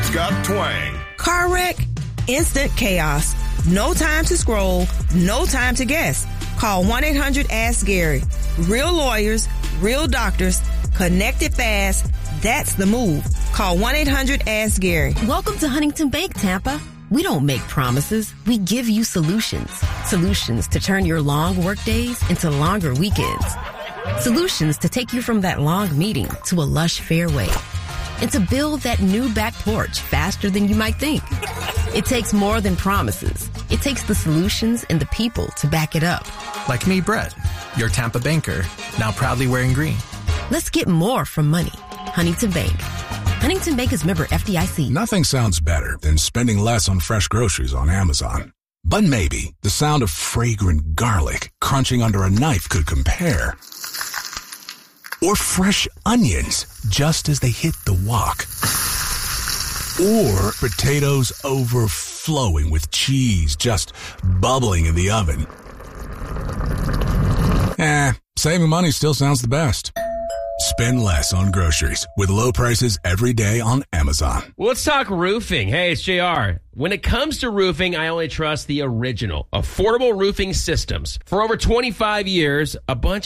got twang. Car wreck? Instant chaos. No time to scroll. No time to guess. Call 1-800-ASK-GARY. Real lawyers, real doctors, connected fast. That's the move. Call 1-800-ASK-GARY. Welcome to Huntington Bank, Tampa. We don't make promises. We give you solutions. Solutions to turn your long work days into longer weekends. Solutions to take you from that long meeting to a lush fairway. And to build that new back porch faster than you might think. It takes more than promises. It takes the solutions and the people to back it up. Like me, Brett, your Tampa banker, now proudly wearing green. Let's get more from money. Huntington Bank. Huntington Bank is member FDIC. Nothing sounds better than spending less on fresh groceries on Amazon. But maybe the sound of fragrant garlic crunching under a knife could compare. Or fresh onions just as they hit the wok. Or potatoes overflowing with cheese just bubbling in the oven. Saving money still sounds the best. Spend less on groceries with low prices every day on Amazon. Well, let's talk roofing. Hey, it's JR. When it comes to roofing, I only trust the original, Affordable Roofing Systems. For over 25 years, a bunch